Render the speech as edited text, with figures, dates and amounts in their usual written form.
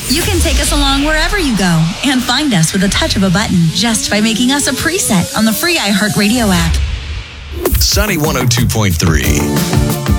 You can take us along wherever you go and find us with a touch of a button just by making us a preset on the free iHeartRadio app. Sunny 102.3.